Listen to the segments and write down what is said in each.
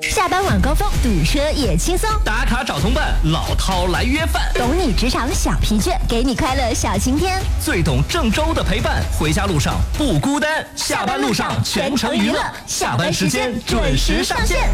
下班晚高峰，堵车也轻松。 打卡找同伴，老饕来约饭。 懂你职场小疲倦，给你快乐小晴天。 最懂郑州的陪伴，回家路上不孤单。下班路上全程娱乐，下班时间准时上线。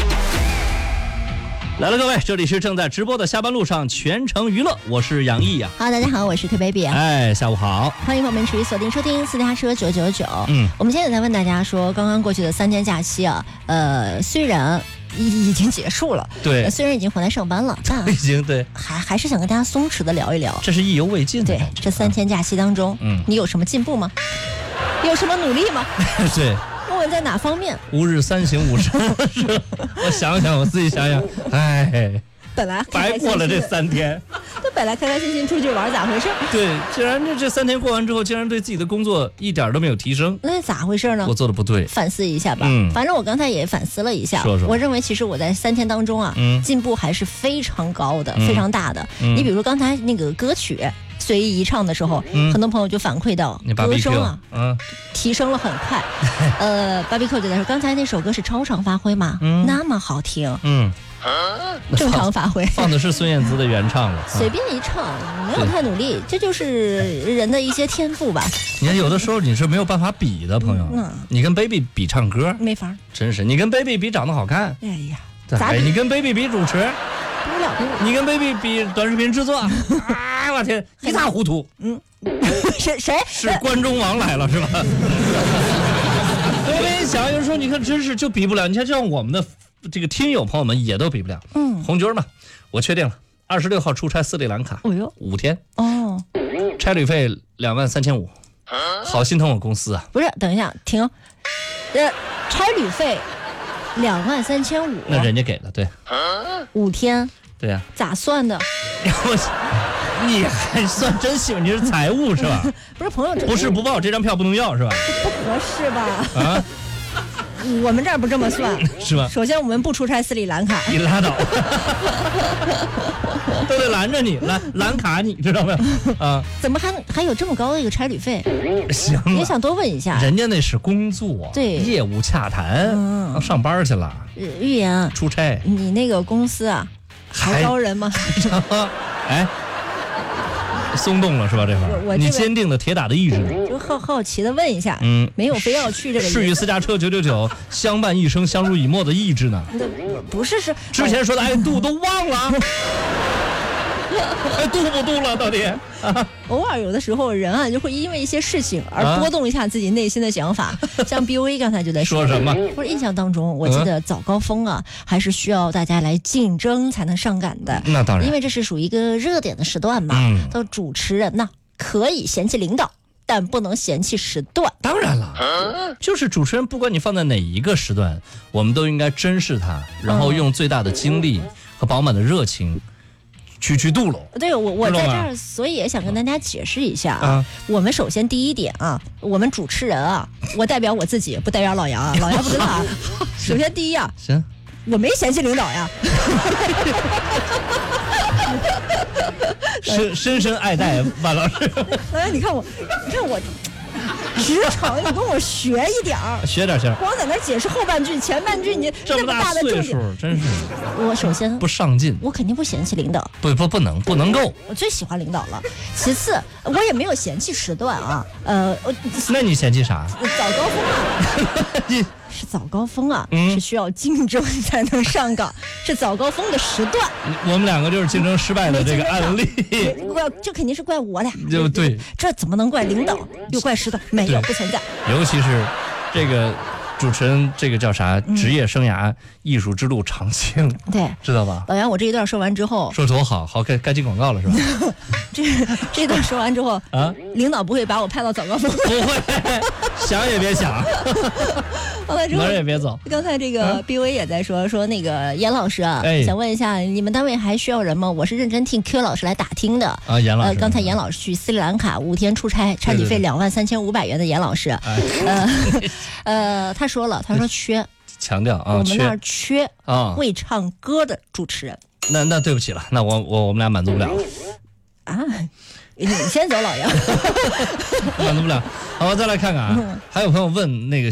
来了，各位，这里是正在直播的下班路上全程娱乐，我是杨毅呀。 好，大家好，我是推 baby 啊。 哎，下午好， 欢迎朋友们持续锁定收听私家车999。我们现在在问大家说，刚刚过去的3天假期啊，虽然已经结束了， 对， 虽然已经回来上班了，但已经对， 还是想跟大家松弛的聊一聊， 这是意犹未尽的。 对，这3天假期当中，你有什么进步吗？有什么努力吗？ 对。 不管在哪方面， 吾日三省吾身。我想想，我自己想想，哎， 本来白过了这3天。 他本来开开心心出去玩，咋回事？ 对，既然这3天过完之后，竟然对自己的工作一点都没有提升， 那咋回事呢？ 我做的不对， 反思一下吧。反正我刚才也反思了一下， 说我认为其实我在3天当中啊，进步还是非常高的，非常大的。你比如刚才那个歌曲随意一唱的时候，很多朋友就反馈到歌声啊，提升了很快。Barbecue 就在说，刚才那首歌是超常发挥嘛，那么好听，正常发挥， 放的是孙燕姿的原唱了， 随便一唱，没有太努力，这就是人的一些天赋吧。 你看，有的时候你是没有办法比的，朋友，你跟 baby 比唱歌没法， 真是，你跟 baby 比长得好看， 哎呀， 咋比？你跟 baby 比主持。 不了， 你跟 baby 比短视频制作，哎我天，一塌糊涂。 谁是关中王来了是吧？我跟你讲，有时候你看，真是就比不了。你看，像我们的这个听友朋友们也都比不了。红军嘛，我确定了，26号出差斯里兰卡，5天。哦，差旅费23500，好心疼我公司啊！ 不是，等一下，停，差旅费23500， 那人家给了，对 ，5天， 对呀， 咋算的？ 你还算真喜欢，你是财务是吧？ 不是朋友， 不是不报这张票不能要是吧？ 不合适吧？ 啊， 我们这儿不这么算是吧？ 首先我们不出差斯里兰卡， 你拉倒，都得拦着你，拦卡你知道没有？啊， 怎么还有这么高的一个差旅费？ 行， 也想多问一下， 人家那是工作， 对， 业务洽谈，上班去了。 玉言， 出差， 你那个公司啊，还招人吗？ 哎。松动了是吧？这会儿你坚定的铁打的意志， 就好奇的问一下，没有非要去这个。 是与私家车999相伴一生、相濡以沫的意志呢？ 不是， 之前说的度都忘了，度不度了到底？ 偶尔有的时候人啊就会因为一些事情而波动一下自己内心的想法。像 BOA 刚才就在说什么？ 不是印象当中，我记得早高峰啊，还是需要大家来竞争才能上赶的。 那当然， 因为这是属于一个热点的时段嘛。到主持人呢，可以嫌弃领导，但不能嫌弃时段。 当然了，就是主持人，不管你放在哪一个时段，我们都应该珍视它，然后用最大的精力和饱满的热情。去镀喽。 对，我在这儿，所以也想跟大家解释一下啊。我们首先第一点啊，我们主持人啊，我代表我自己，不代表老杨啊，老杨不知道啊。首先第一啊， 行， 我没嫌弃领导呀。 深深爱戴万老师。 老杨，你看我。职场，你跟我学一点儿， 学点。 光在那解释后半句，前半句你这么大的岁数，真是。 我首先不上进， 我肯定不嫌弃领导， 不能够。 我最喜欢领导了。其次，我也没有嫌弃时段啊， 那你嫌弃啥？ 早高峰啊。是早高峰啊，是需要竞争才能上岗，是早高峰的时段。 我们两个就是竞争失败的这个案例。 这肯定是怪我俩。 就对， 这怎么能怪领导？又怪时段？没有，不存在。 尤其是这个主持人，这个叫啥？职业生涯艺术之路长青， 对， 知道吧？ 老杨，我这一段说完之后， 说多好，该进广告了是吧？ 这段说完之后啊，领导不会把我派到早高峰， 不会，想也别想。 后来之后哪儿也别走。 刚才这个 BV 也在说那个严老师啊，想问一下你们单位还需要人吗？我是认真听 Q 老师来打听的啊。严老师， 刚才严老师去斯里兰卡5天出差，差旅费23500元的严老师，他说缺， 强调啊， 我们那儿缺啊会唱歌的主持人。 那对不起了，那我们俩满足不了啊。你先走，老杨。 满足不了。好，再来看看啊，还有朋友问那个。